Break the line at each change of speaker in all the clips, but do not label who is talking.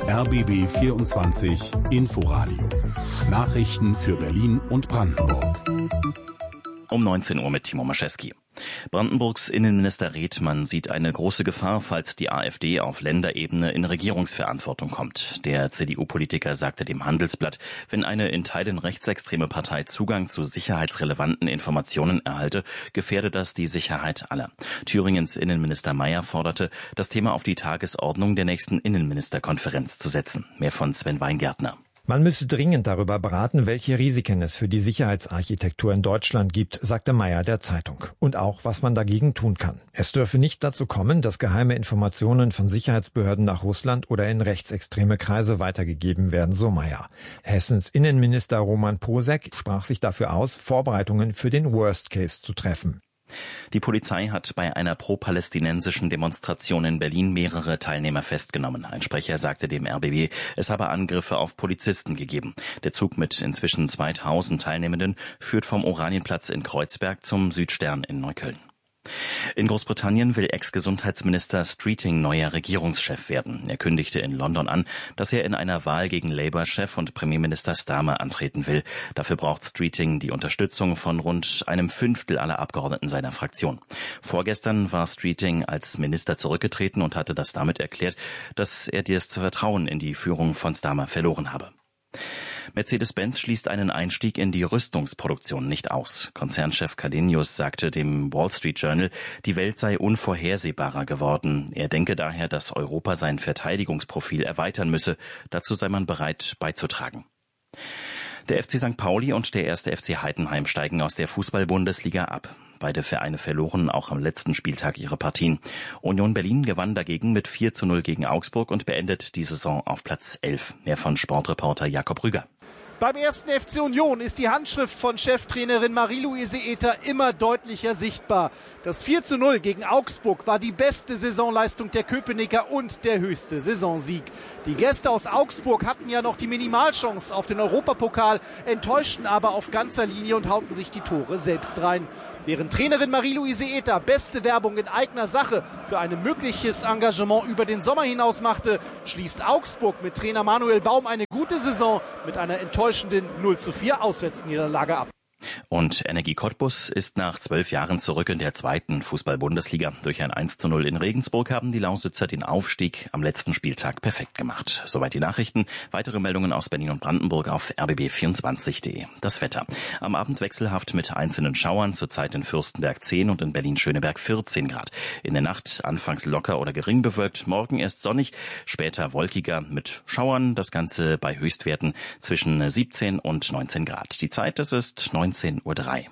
RBB 24 Inforadio. Nachrichten für Berlin und Brandenburg.
Um 19 Uhr mit Timo Maschewski. Brandenburgs Innenminister Redmann sieht eine große Gefahr, falls die AfD auf Länderebene in Regierungsverantwortung kommt. Der CDU-Politiker sagte dem Handelsblatt, wenn eine in Teilen rechtsextreme Partei Zugang zu sicherheitsrelevanten Informationen erhalte, gefährde das die Sicherheit aller. Thüringens Innenminister Mayer forderte, das Thema auf die Tagesordnung der nächsten Innenministerkonferenz zu setzen. Mehr von Sven Weingärtner.
Man müsse dringend darüber beraten, welche Risiken es für die Sicherheitsarchitektur in Deutschland gibt, sagte Mayer der Zeitung. Und auch, was man dagegen tun kann. Es dürfe nicht dazu kommen, dass geheime Informationen von Sicherheitsbehörden nach Russland oder in rechtsextreme Kreise weitergegeben werden, so Mayer. Hessens Innenminister Roman Posek sprach sich dafür aus, Vorbereitungen für den Worst Case zu treffen.
Die Polizei hat bei einer pro-palästinensischen Demonstration in Berlin mehrere Teilnehmer festgenommen. Ein Sprecher sagte dem RBB, es habe Angriffe auf Polizisten gegeben. Der Zug mit inzwischen 2000 Teilnehmenden führt vom Oranienplatz in Kreuzberg zum Südstern in Neukölln. In Großbritannien will Ex-Gesundheitsminister Streeting neuer Regierungschef werden. Er kündigte in London an, dass er in einer Wahl gegen Labour-Chef und Premierminister Starmer antreten will. Dafür braucht Streeting die Unterstützung von rund einem Fünftel aller Abgeordneten seiner Fraktion. Vorgestern war Streeting als Minister zurückgetreten und hatte das damit erklärt, dass er das Vertrauen in die Führung von Starmer verloren habe. Mercedes-Benz schließt einen Einstieg in die Rüstungsproduktion nicht aus. Konzernchef Kalenius sagte dem Wall Street Journal, die Welt sei unvorhersehbarer geworden. Er denke daher, dass Europa sein Verteidigungsprofil erweitern müsse. Dazu sei man bereit beizutragen. Der FC St. Pauli und der 1. FC Heidenheim steigen aus der Fußball-Bundesliga ab. Beide Vereine verloren auch am letzten Spieltag ihre Partien. Union Berlin gewann dagegen mit 4:0 gegen Augsburg und beendet die Saison auf Platz 11. Mehr von Sportreporter Jakob Rüger.
Beim 1. FC Union ist die Handschrift von Cheftrainerin Marie-Louise Ether immer deutlicher sichtbar. Das 4:0 gegen Augsburg war die beste Saisonleistung der Köpenicker und der höchste Saisonsieg. Die Gäste aus Augsburg hatten ja noch die Minimalchance auf den Europapokal, enttäuschten aber auf ganzer Linie und hauten sich die Tore selbst rein. Während Trainerin Marie-Louise Ether beste Werbung in eigener Sache für ein mögliches Engagement über den Sommer hinaus machte, schließt Augsburg mit Trainer Manuel Baum eine gute Saison mit einer enttäuschenden 0:4 Auswärtsniederlage ab.
Und Energie Cottbus ist nach 12 Jahren zurück in der zweiten Fußball-Bundesliga. Durch ein 1:0 in Regensburg haben die Lausitzer den Aufstieg am letzten Spieltag perfekt gemacht. Soweit die Nachrichten. Weitere Meldungen aus Berlin und Brandenburg auf rbb24.de. Das Wetter. Am Abend wechselhaft mit einzelnen Schauern, zurzeit in Fürstenberg 10 und in Berlin-Schöneberg 14 Grad. In der Nacht anfangs locker oder gering bewölkt, morgen erst sonnig, später wolkiger mit Schauern. Das Ganze bei Höchstwerten zwischen 17 und 19 Grad. Die Zeit, das ist 19:03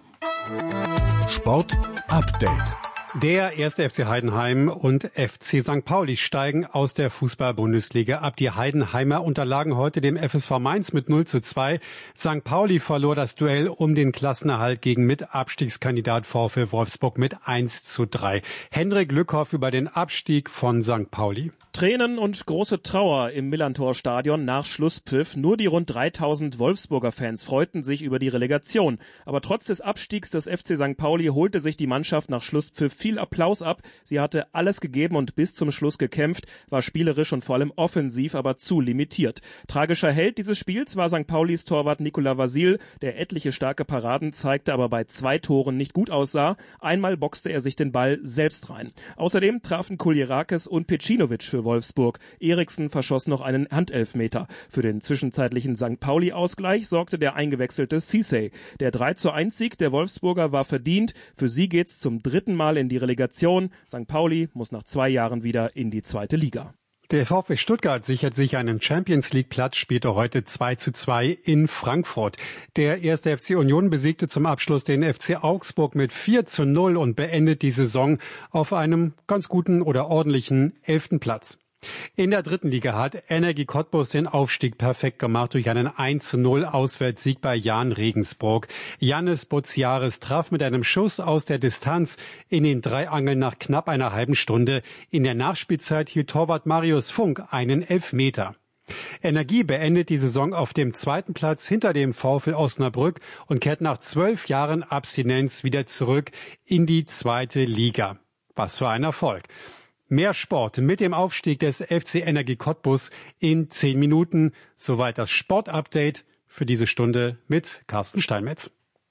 Uhr.
Sport Update.
Der 1. FC Heidenheim und FC St. Pauli steigen aus der Fußball-Bundesliga ab. Die Heidenheimer unterlagen heute dem FSV Mainz mit 0:2. St. Pauli verlor das Duell um den Klassenerhalt gegen Mitabstiegskandidat VfL Wolfsburg mit 1:3. Hendrik Lückhoff über den Abstieg von St. Pauli.
Tränen und große Trauer im Millantor-Stadion nach Schlusspfiff. Nur die rund 3000 Wolfsburger Fans freuten sich über die Relegation. Aber trotz des Abstiegs des FC St. Pauli holte sich die Mannschaft nach Schlusspfiff viel Applaus ab. Sie hatte alles gegeben und bis zum Schluss gekämpft, war spielerisch und vor allem offensiv, aber zu limitiert. Tragischer Held dieses Spiels war St. Paulis Torwart Nicolas Vasil, der etliche starke Paraden zeigte, aber bei 2 Toren nicht gut aussah. Einmal boxte er sich den Ball selbst rein. Außerdem trafen Kuljerakis und Pecinovic für Wolfsburg. Eriksen verschoss noch einen Handelfmeter. Für den zwischenzeitlichen St. Pauli-Ausgleich sorgte der eingewechselte Cissé. Der 3:1-Sieg der Wolfsburger war verdient. Für sie geht's zum 3. Mal in die Relegation. St. Pauli muss nach 2 Jahren wieder in die 2. Liga.
Der VfB Stuttgart sichert sich einen Champions-League-Platz, spielte heute 2:2 in Frankfurt. Der 1. FC Union besiegte zum Abschluss den FC Augsburg mit 4:0 und beendet die Saison auf einem ganz guten oder ordentlichen 11. Platz. In der 3. Liga hat Energie Cottbus den Aufstieg perfekt gemacht durch einen 1:0 Auswärtssieg bei Jahn Regensburg. Jannis Boziaris traf mit einem Schuss aus der Distanz in den 3 Angeln nach knapp einer halben Stunde. In der Nachspielzeit hielt Torwart Marius Funk einen Elfmeter. Energie beendet die Saison auf dem 2. Platz hinter dem VfL Osnabrück und kehrt nach 12 Jahren Abstinenz wieder zurück in die 2. Liga. Was für ein Erfolg. Mehr Sport mit dem Aufstieg des FC Energie Cottbus in 10 Minuten. Soweit das Sportupdate für diese Stunde mit Carsten Steinmetz.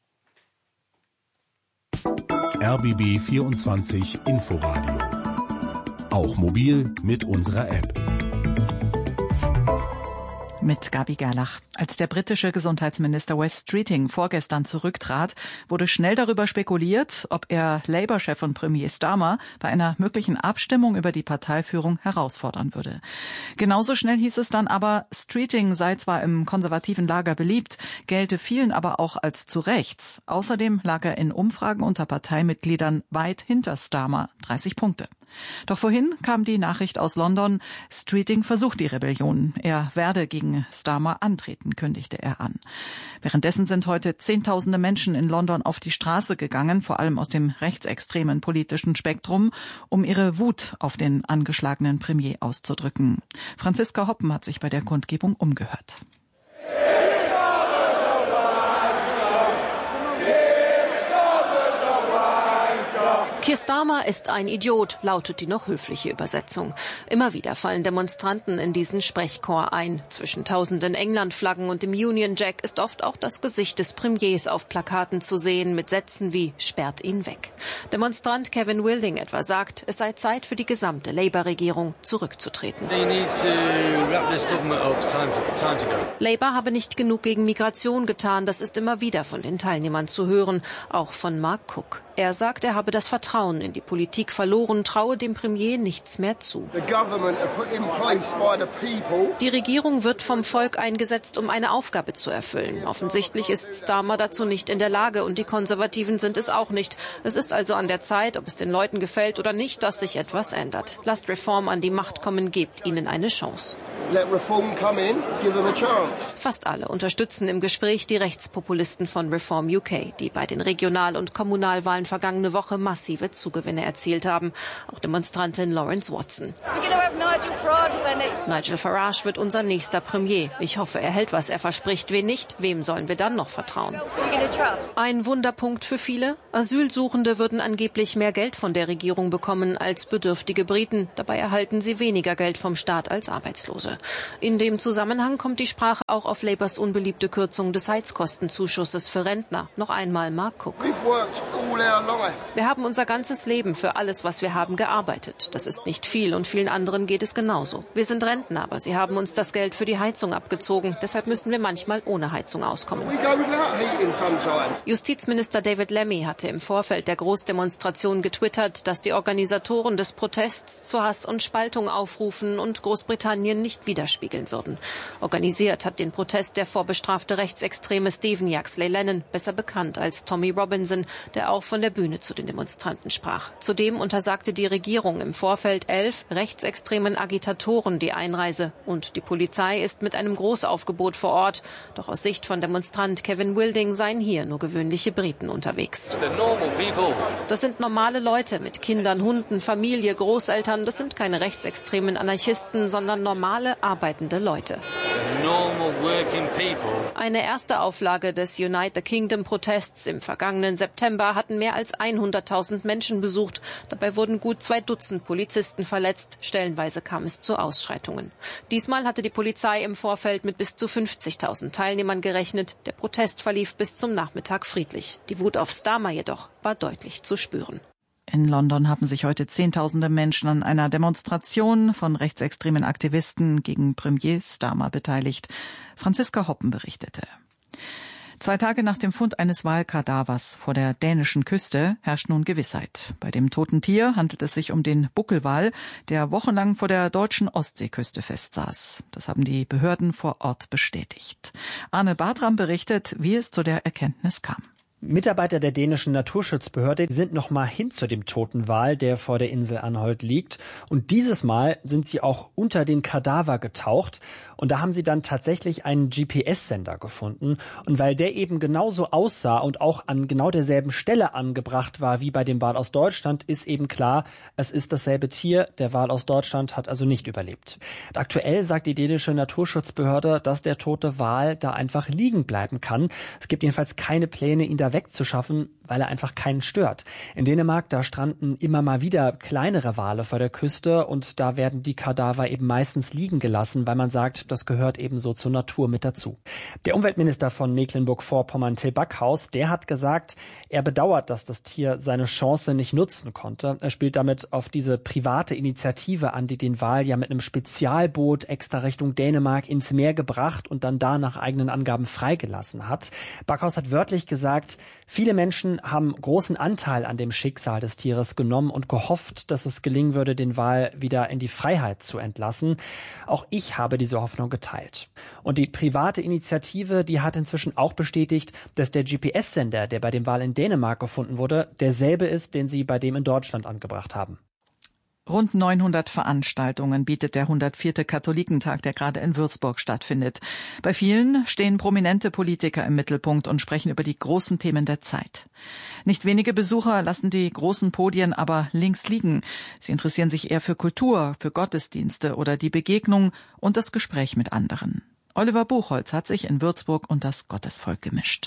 RBB 24 Inforadio. Auch mobil mit unserer App.
Mit Gabi Gerlach. Als der britische Gesundheitsminister Wes Streeting vorgestern zurücktrat, wurde schnell darüber spekuliert, ob er Labour-Chef und Premier Starmer bei einer möglichen Abstimmung über die Parteiführung herausfordern würde. Genauso schnell hieß es dann aber, Streeting sei zwar im konservativen Lager beliebt, gelte vielen aber auch als zu rechts. Außerdem lag er in Umfragen unter Parteimitgliedern weit hinter Starmer, 30 Punkte. Doch vorhin kam die Nachricht aus London, Streeting versucht die Rebellion. Er werde gegen Starmer antreten, kündigte er an. Währenddessen sind heute Zehntausende Menschen in London auf die Straße gegangen, vor allem aus dem rechtsextremen politischen Spektrum, um ihre Wut auf den angeschlagenen Premier auszudrücken. Franziska Hoppen hat sich bei der Kundgebung umgehört.
Keir Starmer ist ein Idiot, lautet die noch höfliche Übersetzung. Immer wieder fallen Demonstranten in diesen Sprechchor ein. Zwischen tausenden England-Flaggen und dem Union Jack ist oft auch das Gesicht des Premiers auf Plakaten zu sehen, mit Sätzen wie „Sperrt ihn weg". Demonstrant Kevin Wilding etwa sagt, es sei Zeit für die gesamte Labour-Regierung zurückzutreten. Labour habe nicht genug gegen Migration getan, das ist immer wieder von den Teilnehmern zu hören, auch von Mark Cook. Er sagt, er habe das Vertrauen in die Politik verloren, traue dem Premier nichts mehr zu. Die Regierung wird vom Volk eingesetzt, um eine Aufgabe zu erfüllen. Offensichtlich ist Starmer dazu nicht in der Lage und die Konservativen sind es auch nicht. Es ist also an der Zeit, ob es den Leuten gefällt oder nicht, dass sich etwas ändert. Lasst Reform an die Macht kommen, gebt ihnen eine Chance. Fast alle unterstützen im Gespräch die Rechtspopulisten von Reform UK, die bei den Regional- und Kommunalwahlen vergangene Woche massive Zugewinne erzielt haben. Auch Demonstrantin Lawrence Watson. Nigel Farage wird unser nächster Premier. Ich hoffe, er hält, was er verspricht. Wen nicht, wem sollen wir dann noch vertrauen? Ein Wunderpunkt für viele. Asylsuchende würden angeblich mehr Geld von der Regierung bekommen als bedürftige Briten. Dabei erhalten sie weniger Geld vom Staat als Arbeitslose. In dem Zusammenhang kommt die Sprache auch auf Labours unbeliebte Kürzung des Heizkostenzuschusses für Rentner. Noch einmal Mark Cook. Wir haben unser ganzes Leben für alles, was wir haben, gearbeitet. Das ist nicht viel und vielen anderen geht es genauso. Wir sind Rentner, aber sie haben uns das Geld für die Heizung abgezogen. Deshalb müssen wir manchmal ohne Heizung auskommen. Justizminister David Lammy hatte im Vorfeld der Großdemonstration getwittert, dass die Organisatoren des Protests zu Hass und Spaltung aufrufen und Großbritannien nicht widerspiegeln würden. Organisiert hat den Protest der vorbestrafte Rechtsextreme Stephen Yaxley-Lennon, besser bekannt als Tommy Robinson, der auch von der Bühne zu den Demonstranten sprach. Zudem untersagte die Regierung im Vorfeld 11 rechtsextremen Agitatoren die Einreise und die Polizei ist mit einem Großaufgebot vor Ort. Doch aus Sicht von Demonstrant Kevin Wilding seien hier nur gewöhnliche Briten unterwegs. Das sind normale Leute mit Kindern, Hunden, Familie, Großeltern. Das sind keine rechtsextremen Anarchisten, sondern normale, arbeitende Leute. Eine erste Auflage des Unite the Kingdom-Protests im vergangenen September hatten mehr als 100.000 Menschen besucht. Dabei wurden gut 2 Dutzend Polizisten verletzt. Stellenweise kam es zu Ausschreitungen. Diesmal hatte die Polizei im Vorfeld mit bis zu 50.000 Teilnehmern gerechnet. Der Protest verlief bis zum Nachmittag friedlich. Die Wut auf Starmer jedoch war deutlich zu spüren.
In London haben sich heute Zehntausende Menschen an einer Demonstration von rechtsextremen Aktivisten gegen Premier Starmer beteiligt. Franziska Hoppen berichtete. 2 Tage nach dem Fund eines Walkadavers vor der dänischen Küste herrscht nun Gewissheit. Bei dem toten Tier handelt es sich um den Buckelwal, der wochenlang vor der deutschen Ostseeküste festsaß. Das haben die Behörden vor Ort bestätigt. Arne Bartram berichtet, wie es zu der Erkenntnis kam.
Mitarbeiter der dänischen Naturschutzbehörde sind noch mal hin zu dem toten Wal, der vor der Insel Anholt liegt. Und dieses Mal sind sie auch unter den Kadaver getaucht. Und da haben sie dann tatsächlich einen GPS-Sender gefunden. Und weil der eben genauso aussah und auch an genau derselben Stelle angebracht war wie bei dem Wal aus Deutschland, ist eben klar, es ist dasselbe Tier. Der Wal aus Deutschland hat also nicht überlebt. Und aktuell sagt die dänische Naturschutzbehörde, dass der tote Wal da einfach liegen bleiben kann. Es gibt jedenfalls keine Pläne, ihn da wegzuschaffen, weil er einfach keinen stört. In Dänemark, da stranden immer mal wieder kleinere Wale vor der Küste und da werden die Kadaver eben meistens liegen gelassen, weil man sagt, das gehört eben so zur Natur mit dazu. Der Umweltminister von Mecklenburg-Vorpommern, Till Backhaus, der hat gesagt, er bedauert, dass das Tier seine Chance nicht nutzen konnte. Er spielt damit auf diese private Initiative an, die den Wal ja mit einem Spezialboot extra Richtung Dänemark ins Meer gebracht und dann da nach eigenen Angaben freigelassen hat. Backhaus hat wörtlich gesagt, viele Menschen haben großen Anteil an dem Schicksal des Tieres genommen und gehofft, dass es gelingen würde, den Wal wieder in die Freiheit zu entlassen. Auch ich habe diese Hoffnung geteilt. Und die private Initiative, die hat inzwischen auch bestätigt, dass der GPS-Sender, der bei dem Wal in Dänemark gefunden wurde, derselbe ist, den sie bei dem in Deutschland angebracht haben.
Rund 900 Veranstaltungen bietet der 104. Katholikentag, der gerade in Würzburg stattfindet. Bei vielen stehen prominente Politiker im Mittelpunkt und sprechen über die großen Themen der Zeit. Nicht wenige Besucher lassen die großen Podien aber links liegen. Sie interessieren sich eher für Kultur, für Gottesdienste oder die Begegnung und das Gespräch mit anderen. Oliver Buchholz hat sich in Würzburg unter das Gottesvolk gemischt.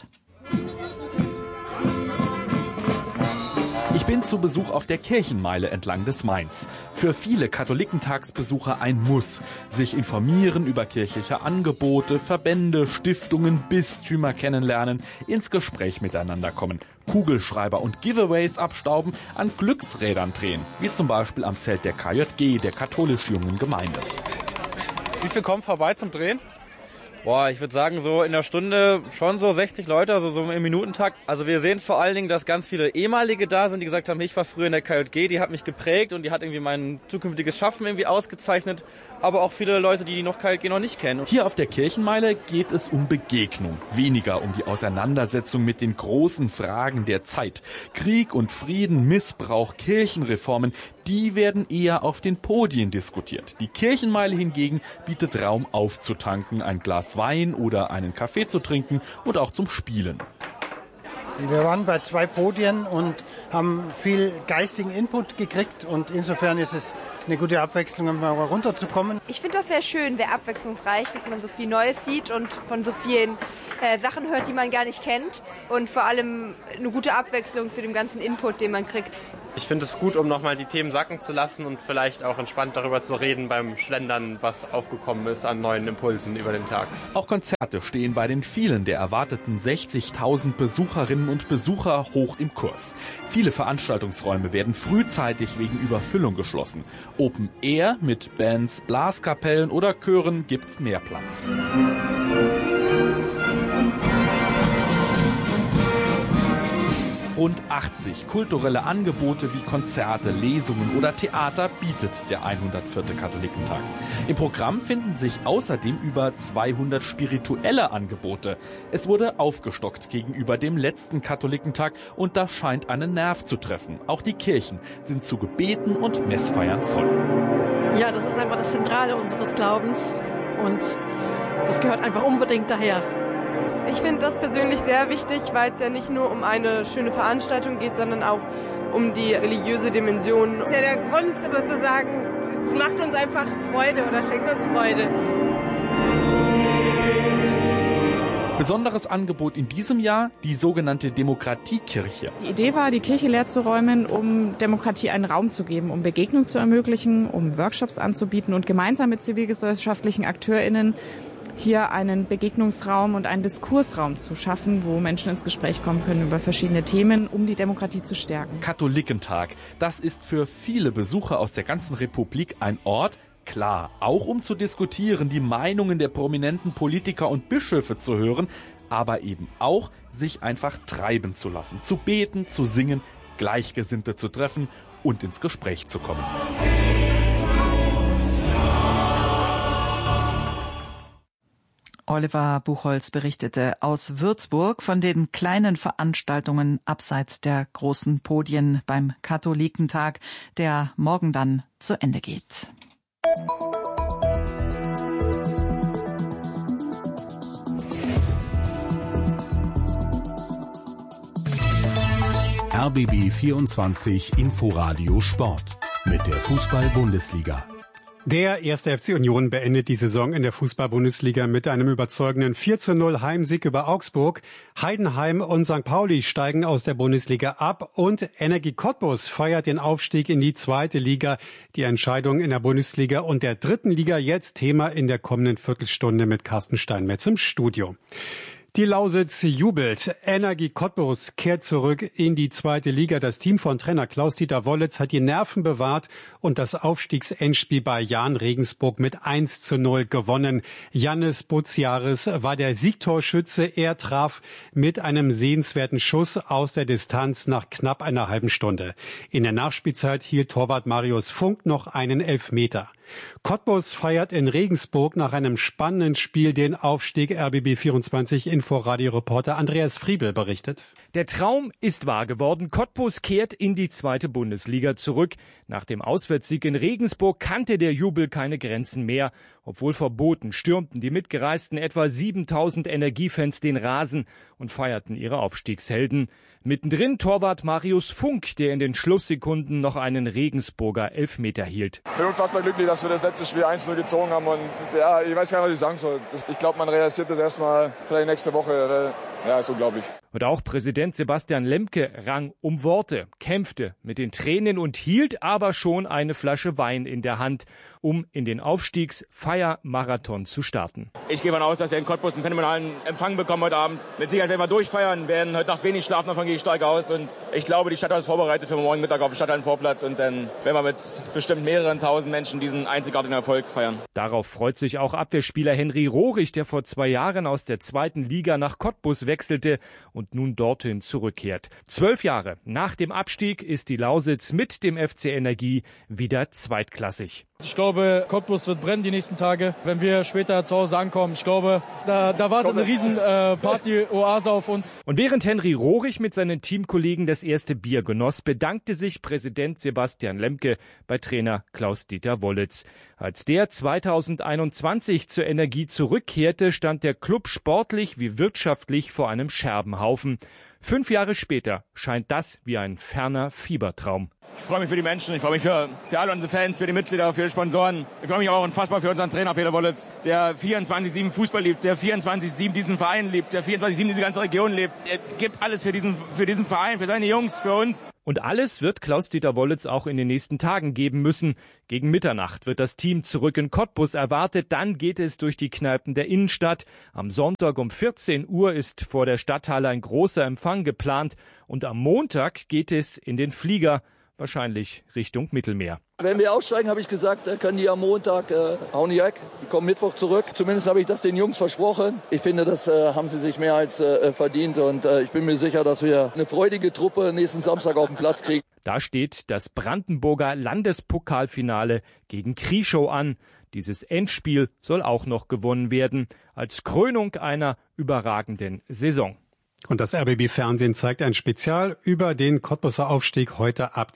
Ich bin zu Besuch auf der Kirchenmeile entlang des Mains. Für viele Katholikentagsbesucher ein Muss. Sich informieren über kirchliche Angebote, Verbände, Stiftungen, Bistümer kennenlernen, ins Gespräch miteinander kommen, Kugelschreiber und Giveaways abstauben, an Glücksrädern drehen, wie zum Beispiel am Zelt der KJG, der katholisch-jungen Gemeinde.
Wie viel kommen vorbei zum Drehen?
Boah, ich würde sagen, so in der Stunde schon so 60 Leute, also so im Minutentakt. Also wir sehen vor allen Dingen, dass ganz viele ehemalige da sind, die gesagt haben, ich war früher in der KJG, die hat mich geprägt und die hat irgendwie mein zukünftiges Schaffen irgendwie ausgezeichnet. Aber auch viele Leute, die noch KJG noch nicht kennen.
Hier auf der Kirchenmeile geht es um Begegnung, weniger um die Auseinandersetzung mit den großen Fragen der Zeit. Krieg und Frieden, Missbrauch, Kirchenreformen, die werden eher auf den Podien diskutiert. Die Kirchenmeile hingegen bietet Raum aufzutanken, ein Glas Wein oder einen Kaffee zu trinken und auch zum Spielen.
Wir waren bei 2 Podien und haben viel geistigen Input gekriegt und insofern ist es eine gute Abwechslung, um mal runterzukommen.
Ich finde das sehr schön, sehr abwechslungsreich, dass man so viel Neues sieht und von so vielen Sachen hört, die man gar nicht kennt und vor allem eine gute Abwechslung zu dem ganzen Input, den man kriegt.
Ich finde es gut, um nochmal die Themen sacken zu lassen und vielleicht auch entspannt darüber zu reden beim Schlendern, was aufgekommen ist an neuen Impulsen über den Tag.
Auch Konzerte stehen bei den vielen der erwarteten 60.000 Besucherinnen und Besucher hoch im Kurs. Viele Veranstaltungsräume werden frühzeitig wegen Überfüllung geschlossen. Open Air mit Bands, Blaskapellen oder Chören gibt's mehr Platz. Rund 80 kulturelle Angebote wie Konzerte, Lesungen oder Theater bietet der 104. Katholikentag. Im Programm finden sich außerdem über 200 spirituelle Angebote. Es wurde aufgestockt gegenüber dem letzten Katholikentag und das scheint einen Nerv zu treffen. Auch die Kirchen sind zu Gebeten und Messfeiern voll.
Ja, das ist einfach das Zentrale unseres Glaubens und das gehört einfach unbedingt daher.
Ich finde das persönlich sehr wichtig, weil es ja nicht nur um eine schöne Veranstaltung geht, sondern auch um die religiöse Dimension.
Das ist ja der Grund sozusagen, es macht uns einfach Freude oder schenkt uns Freude.
Besonderes Angebot in diesem Jahr, die sogenannte Demokratiekirche.
Die Idee war, die Kirche leer zu räumen, um Demokratie einen Raum zu geben, um Begegnung zu ermöglichen, um Workshops anzubieten und gemeinsam mit zivilgesellschaftlichen AkteurInnen hier einen Begegnungsraum und einen Diskursraum zu schaffen, wo Menschen ins Gespräch kommen können über verschiedene Themen, um die Demokratie zu stärken.
Katholikentag, das ist für viele Besucher aus der ganzen Republik ein Ort, klar, auch um zu diskutieren, die Meinungen der prominenten Politiker und Bischöfe zu hören, aber eben auch, sich einfach treiben zu lassen, zu beten, zu singen, Gleichgesinnte zu treffen und ins Gespräch zu kommen.
Oliver Buchholz berichtete aus Würzburg von den kleinen Veranstaltungen abseits der großen Podien beim Katholikentag, der morgen dann zu Ende geht.
RBB 24 Inforadio Sport mit der Fußball-Bundesliga.
Der 1. FC Union beendet die Saison in der Fußball-Bundesliga mit einem überzeugenden 4:0 Heimsieg über Augsburg. Heidenheim und St. Pauli steigen aus der Bundesliga ab und Energie Cottbus feiert den Aufstieg in die 2. Liga. Die Entscheidung in der Bundesliga und der 3. Liga jetzt Thema in der kommenden Viertelstunde mit Carsten Steinmetz im Studio. Die Lausitz jubelt. Energie Cottbus kehrt zurück in die 2. Liga. Das Team von Trainer Klaus-Dieter Wollitz hat die Nerven bewahrt und das Aufstiegsendspiel bei Jahn Regensburg mit 1:0 gewonnen. Jannis Buziaris war der Siegtorschütze. Er traf mit einem sehenswerten Schuss aus der Distanz nach knapp einer halben Stunde. In der Nachspielzeit hielt Torwart Marius Funk noch einen Elfmeter. Cottbus feiert in Regensburg nach einem spannenden Spiel den Aufstieg. RBB24 Inforadio-Reporter Andreas Friebel berichtet.
Der Traum ist wahr geworden. Cottbus kehrt in die 2. Bundesliga zurück. Nach dem Auswärtssieg in Regensburg kannte der Jubel keine Grenzen mehr. Obwohl verboten, stürmten die mitgereisten etwa 7000 Energiefans den Rasen und feierten ihre Aufstiegshelden. Mittendrin Torwart Marius Funk, der in den Schlusssekunden noch einen Regensburger Elfmeter hielt.
Ich bin unfassbar glücklich, dass wir das letzte Spiel 1:0 gezogen haben. Und ja, ich weiß gar nicht, was ich sagen soll. Ich glaube, man realisiert das erstmal vielleicht nächste Woche. Ja, ist unglaublich.
Und auch Präsident Sebastian Lemke rang um Worte, kämpfte mit den Tränen und hielt aber schon eine Flasche Wein in der Hand, um in den Aufstiegsfeiermarathon zu starten.
Ich gehe davon aus, dass wir in Cottbus einen phänomenalen Empfang bekommen heute Abend. Mit Sicherheit werden wir durchfeiern, werden heute Nacht wenig schlafen, davon gehe ich stark aus. Und ich glaube, die Stadt ist vorbereitet für morgen Mittag auf dem Stadthallenvorplatz. Und dann werden wir mit bestimmt mehreren tausend Menschen diesen einzigartigen Erfolg feiern.
Darauf freut sich auch Abwehrspieler Henry Rohrig, der vor 2 Jahren aus der 2. Liga nach Cottbus wechselte und nun dorthin zurückkehrt. 12 Jahre nach dem Abstieg ist die Lausitz mit dem FC Energie wieder zweitklassig.
Ich glaube, Cottbus wird brennen die nächsten Tage, wenn wir später zu Hause ankommen. Ich glaube, da wartet eine riesen Party-Oase auf uns.
Und während Henry Rohrig mit seinen Teamkollegen das erste Bier genoss, bedankte sich Präsident Sebastian Lemke bei Trainer Klaus-Dieter Wollitz. Als der 2021 zur Energie zurückkehrte, stand der Club sportlich wie wirtschaftlich vor einem Scherbenhaufen. 5 Jahre später scheint das wie ein ferner Fiebertraum.
Ich freue mich für die Menschen, ich freue mich für alle unsere Fans, für die Mitglieder, für die Sponsoren. Ich freue mich auch unfassbar für unseren Trainer Peter Wollitz, der 24/7 Fußball liebt, der 24/7 diesen Verein liebt, der 24/7 diese ganze Region lebt. Er gibt alles für diesen Verein, für seine Jungs, für uns.
Und alles wird Klaus-Dieter Wollitz auch in den nächsten Tagen geben müssen. Gegen Mitternacht wird das Team zurück in Cottbus erwartet. Dann geht es durch die Kneipen der Innenstadt. Am Sonntag um 14 Uhr ist vor der Stadthalle ein großer Empfang geplant. Und am Montag geht es in den Flieger, wahrscheinlich Richtung Mittelmeer.
Wenn wir aussteigen, habe ich gesagt, können die am Montag hauen die weg. Die kommen Mittwoch zurück. Zumindest habe ich das den Jungs versprochen. Ich finde, das haben sie sich mehr als verdient. Und ich bin mir sicher, dass wir eine freudige Truppe nächsten Samstag auf den Platz kriegen.
Da steht das Brandenburger Landespokalfinale gegen Krieschow an. Dieses Endspiel soll auch noch gewonnen werden, als Krönung einer überragenden Saison.
Und das RBB-Fernsehen zeigt ein Spezial über den Cottbuser Aufstieg heute ab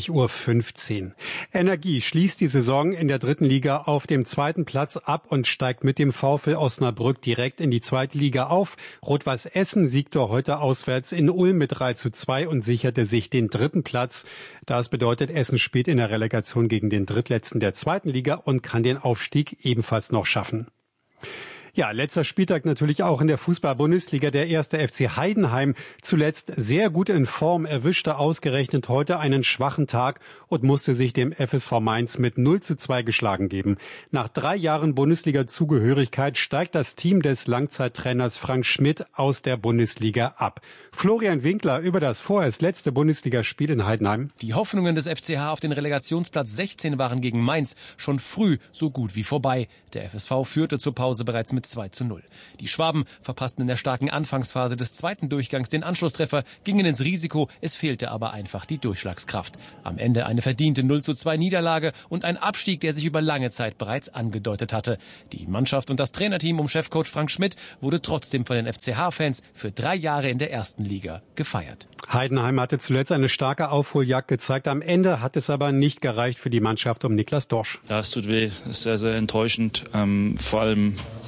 20:15 Uhr. Energie schließt die Saison in der 3. Liga auf dem 2. Platz ab und steigt mit dem VfL Osnabrück direkt in die 2. Liga auf. Rot-Weiß Essen siegte heute auswärts in Ulm mit 3:2 und sicherte sich den 3. Platz. Das bedeutet, Essen spielt in der Relegation gegen den Drittletzten der 2. Liga und kann den Aufstieg ebenfalls noch schaffen. Ja, letzter Spieltag natürlich auch in der Fußball-Bundesliga. Der 1. FC Heidenheim, zuletzt sehr gut in Form, erwischte ausgerechnet heute einen schwachen Tag und musste sich dem FSV Mainz mit 0:2 geschlagen geben. Nach 3 Jahren Bundesliga-Zugehörigkeit steigt das Team des Langzeittrainers Frank Schmidt aus der Bundesliga ab. Florian Winkler über das vorerst letzte Bundesligaspiel in Heidenheim.
Die Hoffnungen des FCH auf den Relegationsplatz 16 waren gegen Mainz schon früh so gut wie vorbei. Der FSV führte zur Pause bereits mit 2:0. Die Schwaben verpassten in der starken Anfangsphase des zweiten Durchgangs den Anschlusstreffer, gingen ins Risiko, es fehlte aber einfach die Durchschlagskraft. Am Ende eine verdiente 0:2 Niederlage und ein Abstieg, der sich über lange Zeit bereits angedeutet hatte. Die Mannschaft und das Trainerteam um Chefcoach Frank Schmidt wurde trotzdem von den FCH-Fans für 3 Jahre in der 1. Liga gefeiert.
Heidenheim hatte zuletzt eine starke Aufholjagd gezeigt. Am Ende hat es aber nicht gereicht für die Mannschaft um Niklas Dorsch.
Ja, es tut weh, ist sehr, sehr enttäuschend. Vor allem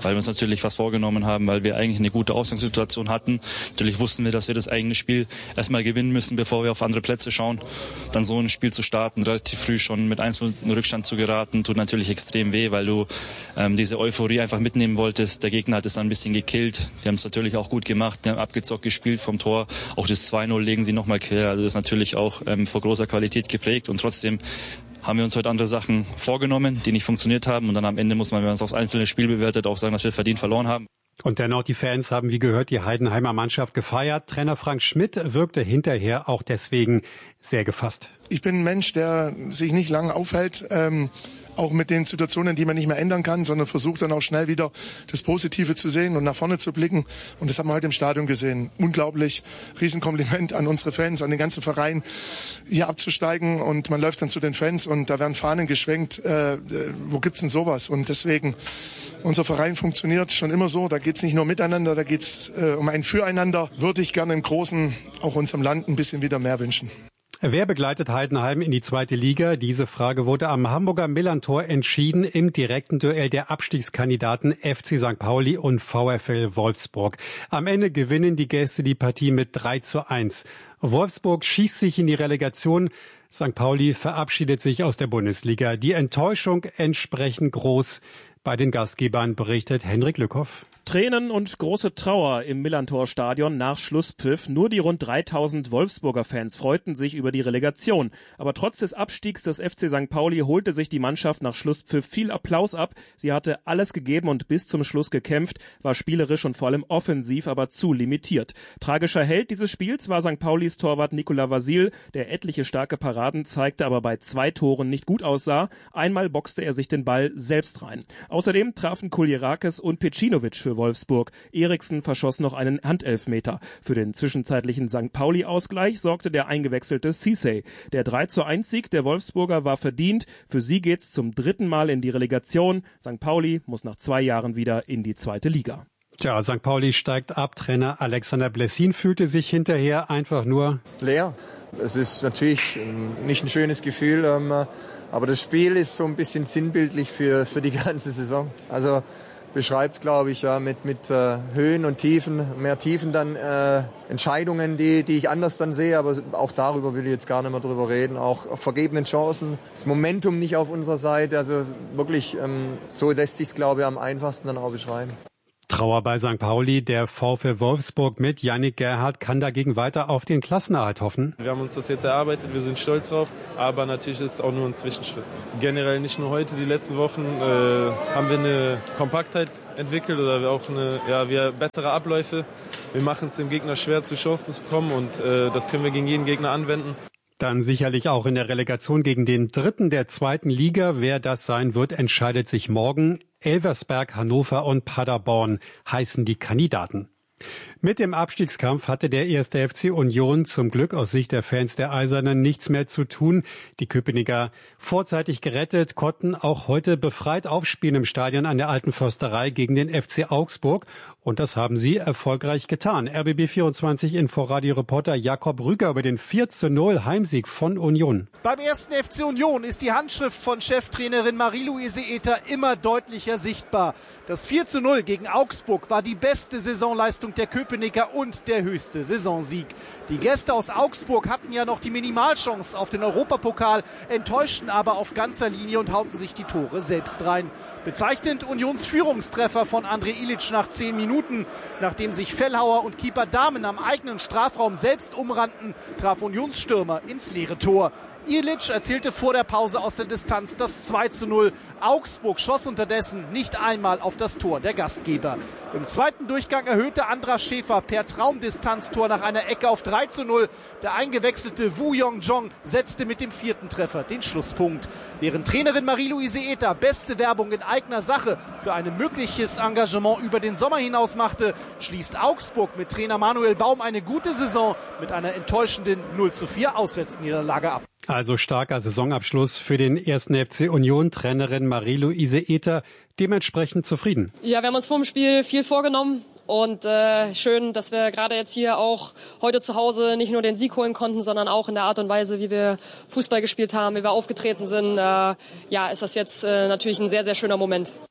weil wir uns natürlich was vorgenommen haben, weil wir eigentlich eine gute Ausgangssituation hatten. Natürlich wussten wir, dass wir das eigene Spiel erstmal gewinnen müssen, bevor wir auf andere Plätze schauen. Dann so ein Spiel zu starten, relativ früh schon mit 1-0 in Rückstand zu geraten, tut natürlich extrem weh, weil du diese Euphorie einfach mitnehmen wolltest. Der Gegner hat es dann ein bisschen gekillt. Die haben es natürlich auch gut gemacht, die haben abgezockt gespielt vom Tor. Auch das 2-0 legen sie nochmal quer. Also das ist natürlich auch vor großer Qualität geprägt und trotzdem haben wir uns heute andere Sachen vorgenommen, die nicht funktioniert haben. Und dann am Ende muss man, wenn man es aufs einzelne Spiel bewertet, auch sagen, dass wir verdient verloren haben.
Und dennoch, die Fans haben, wie gehört, die Heidenheimer Mannschaft gefeiert. Trainer Frank Schmidt wirkte hinterher auch deswegen sehr gefasst.
Ich bin ein Mensch, der sich nicht lange aufhält, auch mit den Situationen, die man nicht mehr ändern kann, sondern versucht dann auch schnell wieder das Positive zu sehen und nach vorne zu blicken. Und das haben wir heute im Stadion gesehen. Unglaublich. Riesenkompliment an unsere Fans, an den ganzen Verein, hier abzusteigen. Und man läuft dann zu den Fans und da werden Fahnen geschwenkt. Wo gibt's denn sowas? Und deswegen, unser Verein funktioniert schon immer so. Da geht's nicht nur miteinander, da geht's um ein Füreinander. Würde ich gerne im Großen, auch unserem Land, ein bisschen wieder mehr wünschen.
Wer begleitet Heidenheim in die zweite Liga? Diese Frage wurde am Hamburger Millerntor entschieden im direkten Duell der Abstiegskandidaten FC St. Pauli und VfL Wolfsburg. Am Ende gewinnen die Gäste die Partie mit 3:1. Wolfsburg schießt sich in die Relegation. St. Pauli verabschiedet sich aus der Bundesliga. Die Enttäuschung entsprechend groß bei den Gastgebern, berichtet Henrik Lückhoff.
Tränen und große Trauer im Millerntor-Stadion nach Schlusspfiff. Nur die rund 3000 Wolfsburger Fans freuten sich über die Relegation. Aber trotz des Abstiegs des FC St. Pauli holte sich die Mannschaft nach Schlusspfiff viel Applaus ab. Sie hatte alles gegeben und bis zum Schluss gekämpft, war spielerisch und vor allem offensiv aber zu limitiert. Tragischer Held dieses Spiels war St. Paulis Torwart Nicolas Vasil, der etliche starke Paraden zeigte, aber bei 2 Toren nicht gut aussah. Einmal boxte er sich den Ball selbst rein. Außerdem trafen Kuljerakis und Pecinovic für Wolfsburg. Eriksen verschoss noch einen Handelfmeter. Für den zwischenzeitlichen St. Pauli-Ausgleich sorgte der eingewechselte Cissé. Der 3:1-Sieg der Wolfsburger war verdient. Für sie geht's zum 3. Mal in die Relegation. St. Pauli muss nach 2 Jahren wieder in die zweite Liga.
Tja, St. Pauli steigt ab. Trainer Alexander Blessin fühlte sich hinterher einfach nur
leer. Es ist natürlich nicht ein schönes Gefühl, aber das Spiel ist so ein bisschen sinnbildlich für die ganze Saison. Also beschreibt es, glaube ich, ja, mit Höhen und Tiefen, mehr Tiefen dann Entscheidungen, die ich anders dann sehe, aber auch darüber will ich jetzt gar nicht mehr drüber reden, auch vergebenen Chancen, das Momentum nicht auf unserer Seite, also wirklich, so lässt sich es, glaube ich, am einfachsten dann auch beschreiben.
Trauer bei St. Pauli. Der VfL Wolfsburg mit Yannick Gerhardt kann dagegen weiter auf den Klassenerhalt hoffen.
Wir haben uns das jetzt erarbeitet, wir sind stolz drauf, aber natürlich ist es auch nur ein Zwischenschritt. Generell nicht nur heute, die letzten Wochen haben wir eine Kompaktheit entwickelt oder auch wir bessere Abläufe. Wir machen es dem Gegner schwer, zu Chancen zu kommen und das können wir gegen jeden Gegner anwenden.
Dann sicherlich auch in der Relegation gegen den 3. der 2. Liga. Wer das sein wird, entscheidet sich morgen. Elversberg, Hannover und Paderborn heißen die Kandidaten. Mit dem Abstiegskampf hatte der 1. FC Union zum Glück aus Sicht der Fans der Eisernen nichts mehr zu tun. Die Köpenicker, vorzeitig gerettet, konnten auch heute befreit aufspielen im Stadion an der Alten Försterei gegen den FC Augsburg. Und das haben sie erfolgreich getan. RBB24 Inforadio-Reporter Jakob Rüger über den 4:0 Heimsieg von Union.
Beim 1. FC Union ist die Handschrift von Cheftrainerin Marie-Louise Ether immer deutlicher sichtbar. Das 4:0 gegen Augsburg war die beste Saisonleistung der Köpenicker und der höchste Saisonsieg. Die Gäste aus Augsburg hatten ja noch die Minimalchance auf den Europapokal, enttäuschten aber auf ganzer Linie und hauten sich die Tore selbst rein. Bezeichnend Unions Führungstreffer von André Ilic nach 10 Minuten. Nachdem sich Fellhauer und Keeper Dahmen am eigenen Strafraum selbst umrannten, traf Unionsstürmer ins leere Tor. Ilic erzielte vor der Pause aus der Distanz das 2:0. Augsburg schoss unterdessen nicht einmal auf das Tor der Gastgeber. Im zweiten Durchgang erhöhte Andras Schäfer per Traumdistanztor nach einer Ecke auf 3:0. Der eingewechselte Woo Yong-jong setzte mit dem 4. Treffer den Schlusspunkt. Während Trainerin Marie-Louise Ether beste Werbung in eigener Sache für ein mögliches Engagement über den Sommer hinaus machte, schließt Augsburg mit Trainer Manuel Baum eine gute Saison mit einer enttäuschenden 0:4 Auswärtsniederlage ab.
Also starker Saisonabschluss für den 1. FC Union. Trainerin Marie-Louise Ether dementsprechend zufrieden.
Ja, wir haben uns vor dem Spiel viel vorgenommen und schön, dass wir gerade jetzt hier auch heute zu Hause nicht nur den Sieg holen konnten, sondern auch in der Art und Weise, wie wir Fußball gespielt haben, wie wir aufgetreten sind. Ist das jetzt natürlich ein sehr, sehr schöner Moment.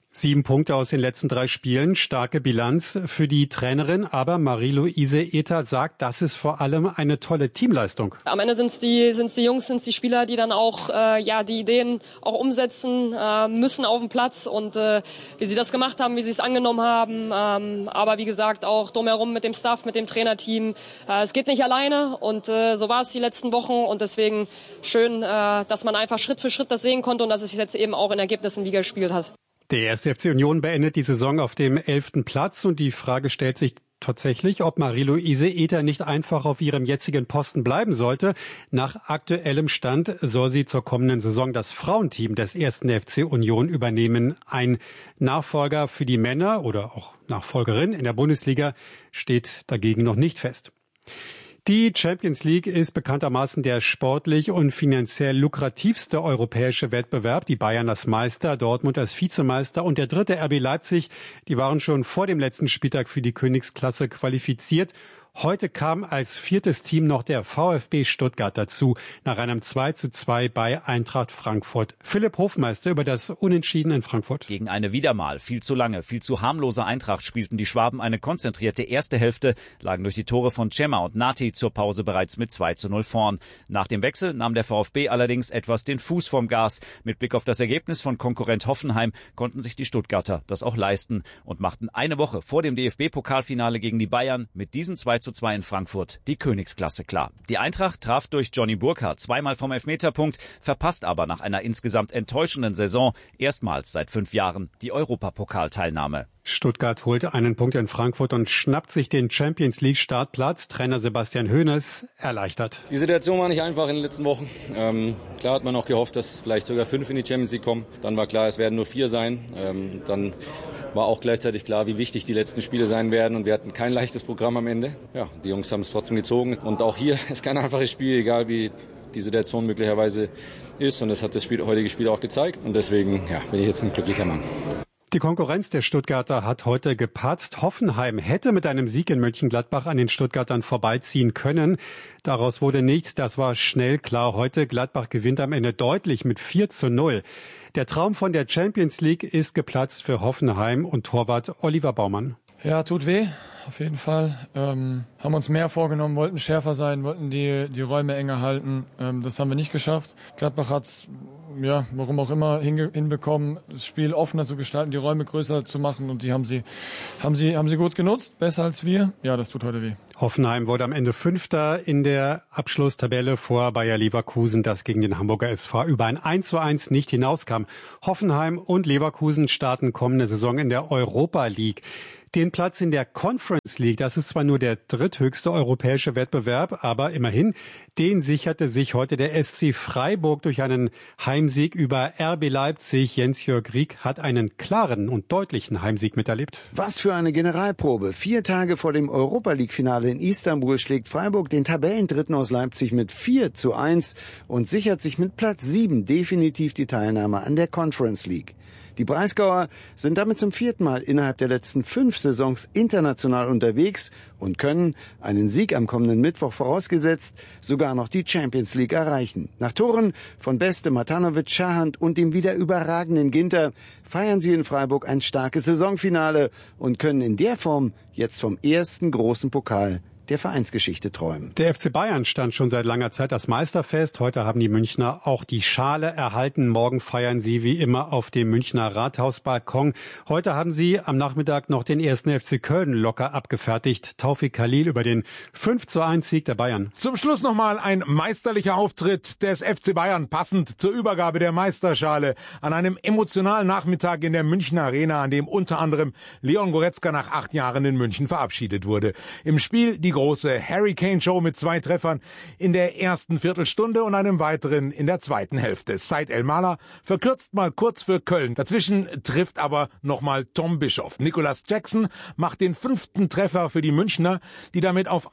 7 Punkte aus den letzten 3 Spielen, starke Bilanz für die Trainerin, aber Marie-Louise Ether sagt, das ist vor allem eine tolle Teamleistung.
Am Ende sind's die Jungs, sind's die Spieler, die dann auch die Ideen auch umsetzen müssen auf dem Platz und wie sie das gemacht haben, wie sie es angenommen haben, aber wie gesagt auch drumherum mit dem Staff, mit dem Trainerteam. Es geht nicht alleine und so war es die letzten Wochen und deswegen schön, dass man einfach Schritt für Schritt das sehen konnte und dass es sich jetzt eben auch in Ergebnissen widergespielt hat.
Der erste FC Union beendet die Saison auf dem 11. Platz und die Frage stellt sich tatsächlich, ob Marie-Louise Ether nicht einfach auf ihrem jetzigen Posten bleiben sollte. Nach aktuellem Stand soll sie zur kommenden Saison das Frauenteam des ersten FC Union übernehmen. Ein Nachfolger für die Männer oder auch Nachfolgerin in der Bundesliga steht dagegen noch nicht fest. Die Champions League ist bekanntermaßen der sportlich und finanziell lukrativste europäische Wettbewerb. Die Bayern als Meister, Dortmund als Vizemeister und der dritte RB Leipzig, die waren schon vor dem letzten Spieltag für die Königsklasse qualifiziert. Heute kam als 4. Team noch der VfB Stuttgart dazu, nach einem 2:2 bei Eintracht Frankfurt. Philipp Hofmeister über das Unentschieden in Frankfurt.
Gegen eine wieder mal viel zu lange, viel zu harmlose Eintracht spielten die Schwaben eine konzentrierte erste Hälfte, lagen durch die Tore von Cema und Nati zur Pause bereits mit 2:0 vorn. Nach dem Wechsel nahm der VfB allerdings etwas den Fuß vom Gas. Mit Blick auf das Ergebnis von Konkurrent Hoffenheim konnten sich die Stuttgarter das auch leisten und machten eine Woche vor dem DFB-Pokalfinale gegen die Bayern mit diesen 2:2 in Frankfurt die Königsklasse klar. Die Eintracht traf durch Johnny Burkhardt zweimal vom Elfmeterpunkt, verpasst aber nach einer insgesamt enttäuschenden Saison erstmals seit 5 Jahren die Europapokalteilnahme.
Stuttgart holte einen Punkt in Frankfurt und schnappt sich den Champions-League-Startplatz. Trainer Sebastian Hoeneß erleichtert.
Die Situation war nicht einfach in den letzten Wochen. Klar hat man auch gehofft, dass vielleicht sogar 5 in die Champions League kommen. Dann war klar, es werden nur 4 sein. Dann war auch gleichzeitig klar, wie wichtig die letzten Spiele sein werden. Und wir hatten kein leichtes Programm am Ende. Ja, die Jungs haben es trotzdem gezogen. Und auch hier ist kein einfaches Spiel, egal wie die Situation möglicherweise ist. Und das hat das heutige Spiel auch gezeigt. Und deswegen bin ich jetzt ein glücklicher Mann.
Die Konkurrenz der Stuttgarter hat heute gepatzt. Hoffenheim hätte mit einem Sieg in Mönchengladbach an den Stuttgartern vorbeiziehen können. Daraus wurde nichts, das war schnell klar. Heute Gladbach gewinnt am Ende deutlich mit 4:0. Der Traum von der Champions League ist geplatzt für Hoffenheim und Torwart Oliver Baumann.
Ja, tut weh, auf jeden Fall. Haben uns mehr vorgenommen, wollten schärfer sein, wollten die Räume enger halten. Das haben wir nicht geschafft. Gladbach hat's, warum auch immer, hinbekommen, das Spiel offener zu gestalten, die Räume größer zu machen und die haben sie gut genutzt, besser als wir. Ja, das tut heute weh.
Hoffenheim wurde am Ende 5. in der Abschlusstabelle vor Bayer Leverkusen, das gegen den Hamburger SV über ein 1:1 nicht hinauskam. Hoffenheim und Leverkusen starten kommende Saison in der Europa League. Den Platz in der Conference League, das ist zwar nur der dritthöchste europäische Wettbewerb, aber immerhin, den sicherte sich heute der SC Freiburg durch einen Heimsieg über RB Leipzig. Jens-Jörg Rieck hat einen klaren und deutlichen Heimsieg miterlebt.
Was für eine Generalprobe. 4 Tage vor dem Europa-League-Finale in Istanbul schlägt Freiburg den Tabellendritten aus Leipzig mit 4:1 und sichert sich mit Platz 7 definitiv die Teilnahme an der Conference League. Die Breisgauer sind damit zum 4. Mal innerhalb der letzten 5 Saisons international unterwegs und können, einen Sieg am kommenden Mittwoch vorausgesetzt, sogar noch die Champions League erreichen. Nach Toren von Beste, Matanovic, Schahand und dem wieder überragenden Ginter feiern sie in Freiburg ein starkes Saisonfinale und können in der Form jetzt vom ersten großen Pokal der Vereinsgeschichte träumen.
Der FC Bayern stand schon seit langer Zeit als Meister fest. Heute haben die Münchner auch die Schale erhalten. Morgen feiern sie wie immer auf dem Münchner Rathausbalkon. Heute haben sie am Nachmittag noch den ersten FC Köln locker abgefertigt. Taufik Khalil über den 5:1 Sieg der Bayern.
Zum Schluss nochmal ein meisterlicher Auftritt des FC Bayern, passend zur Übergabe der Meisterschale an einem emotionalen Nachmittag in der Münchner Arena, an dem unter anderem Leon Goretzka nach 8 Jahren in München verabschiedet wurde. Im Spiel die große Harry Kane Show mit 2 Treffern in der ersten Viertelstunde und einem weiteren in der zweiten Hälfte. Said El-Mala verkürzt mal kurz für Köln. Dazwischen trifft aber nochmal Tom Bischoff. Nicolas Jackson macht den 5. Treffer für die Münchner, die damit auf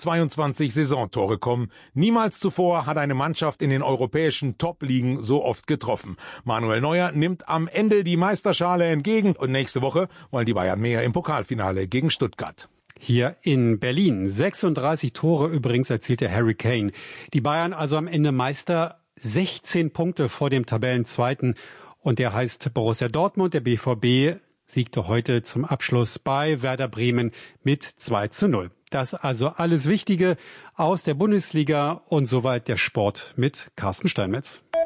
122 Saisontore kommen. Niemals zuvor hat eine Mannschaft in den europäischen Top-Ligen so oft getroffen. Manuel Neuer nimmt am Ende die Meisterschale entgegen und nächste Woche wollen die Bayern mehr im Pokalfinale gegen Stuttgart.
Hier in Berlin. 36 Tore übrigens erzielte Harry Kane. Die Bayern also am Ende Meister, 16 Punkte vor dem Tabellenzweiten. Und der heißt Borussia Dortmund. Der BVB siegte heute zum Abschluss bei Werder Bremen mit 2:0. Das also alles Wichtige aus der Bundesliga und soweit der Sport mit Carsten Steinmetz.